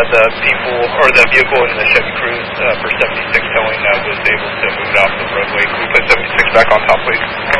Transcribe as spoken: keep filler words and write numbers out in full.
the people, or the vehicle in the Chevy Cruze uh, for seventy-six towing uh, was able to move it off the roadway. Can we put seventy-six back on top, please?